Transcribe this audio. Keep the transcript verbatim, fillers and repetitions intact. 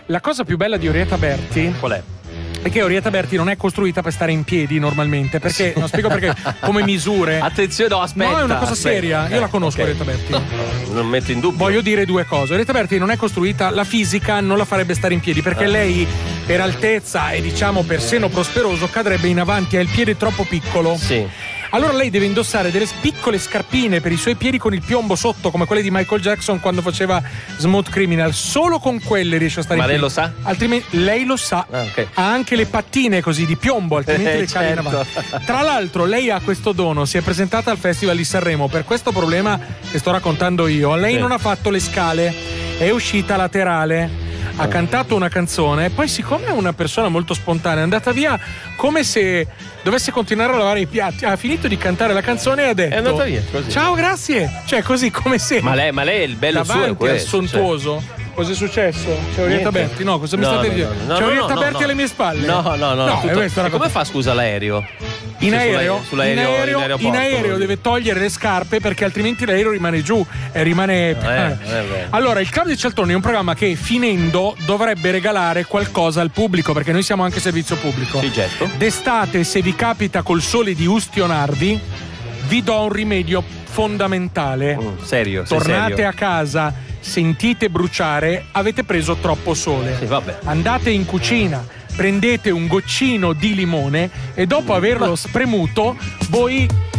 La cosa più bella di Orietta Berti qual è? È che Orietta Berti non è costruita per stare in piedi normalmente, perché non spiego perché, come misure. Attenzione, no, aspetta. No, è una cosa aspetta. seria. Io eh, la conosco, okay. Orietta Berti. No, non metto in dubbio. Voglio dire due cose. Orietta Berti non è costruita, la fisica non la farebbe stare in piedi, perché lei per altezza e diciamo per seno prosperoso cadrebbe in avanti, ha il piede troppo piccolo. Sì. Allora lei deve indossare delle piccole scarpine per i suoi piedi con il piombo sotto, come quelle di Michael Jackson quando faceva Smooth Criminal. Solo con quelle riesce a stare Ma in lei piedi. lo sa? Altrimenti lei lo sa. Ah, okay. Ha anche le pattine così di piombo, altrimenti Eh, le cade in certo. avanti. Tra l'altro lei ha questo dono, si è presentata al Festival di Sanremo per questo problema che sto raccontando io. Lei Sì. non ha fatto le scale, è uscita laterale. Ha cantato una canzone e poi, siccome è una persona molto spontanea, è andata via come se dovesse continuare a lavare i piatti. Ha finito di cantare la canzone e ha detto: È andata via così. ciao, grazie. Cioè, così come se. Ma lei, ma lei il bello suo è davanti al questo. sontuoso. Cosa è successo? C'è Orietta Niente. Berti? No, cosa mi No, state no, dicendo? no, no, C'è no, Orietta no, Berti no. alle mie spalle? No, no, no. No, tutto- è questa la e come cosa. fa, scusa, l'aereo? In Cioè, aereo, sull'aereo, in aereo, in aeroporto, in aereo voglio deve togliere le scarpe perché altrimenti l'aereo rimane giù e rimane. Eh, eh, beh. Allora, il Club dei Cialtroni è un programma che finendo dovrebbe regalare qualcosa al pubblico, perché noi siamo anche servizio pubblico. Sì, certo. D'estate, se vi capita col sole di ustionarvi, vi do un rimedio fondamentale. Mm, serio, sei Tornate serio? a casa, sentite bruciare, avete preso troppo sole. Sì, vabbè. Andate in cucina, prendete un goccino di limone e dopo averlo spremuto voi